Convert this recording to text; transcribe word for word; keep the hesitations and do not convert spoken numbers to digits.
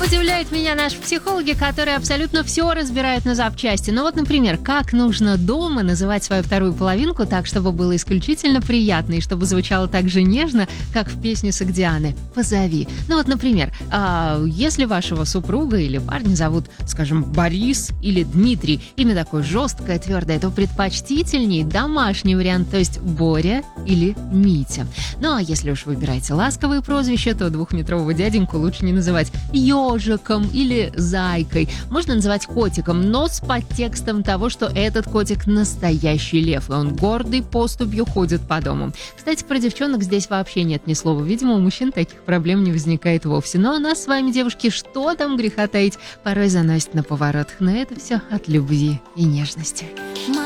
Удивляют меня наши психологи, которые абсолютно все разбирают на запчасти. Ну вот, например, как нужно дома называть свою вторую половинку так, чтобы было исключительно приятно и чтобы звучало так же нежно, как в песне Согдианы «Позови». Ну вот, например, а, если вашего супруга или парня зовут, скажем, Борис или Дмитрий, имя такое жесткое, твердое, то предпочтительнее домашний вариант, то есть Боря или Митя. Ну а если уж выбираете ласковые прозвища, то двухметрового дяденьку лучше не называть ежиком или зайкой. Можно называть котиком, но с подтекстом того, что этот котик настоящий лев, и он гордой поступью ходит по дому. Кстати, про девчонок здесь вообще нет ни слова. Видимо, у мужчин таких проблем не возникает вовсе. Ну а нас с вами, девушки, что там греха таить, порой заносит на поворотах. Но это все от любви и нежности.